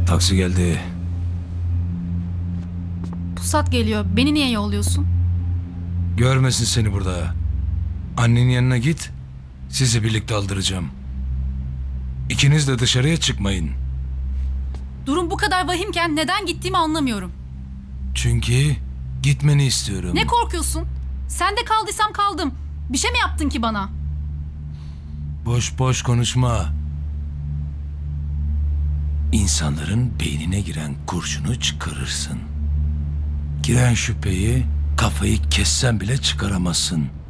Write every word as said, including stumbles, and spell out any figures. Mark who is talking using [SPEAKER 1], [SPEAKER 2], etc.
[SPEAKER 1] Taksi geldi.
[SPEAKER 2] Pusat geliyor. Beni niye yolluyorsun?
[SPEAKER 1] Görmesin seni burada. Annenin yanına git. Sizi birlikte aldıracağım. İkiniz de dışarıya çıkmayın.
[SPEAKER 2] Durum bu kadar vahimken neden gittiğimi anlamıyorum.
[SPEAKER 1] Çünkü gitmeni istiyorum.
[SPEAKER 2] Ne korkuyorsun? Sen de kaldıysam kaldım. Bir şey mi yaptın ki bana?
[SPEAKER 1] Boş boş konuşma. İnsanların beynine giren kurşunu çıkarırsın. Giren şüpheyi kafayı kessen bile çıkaramazsın.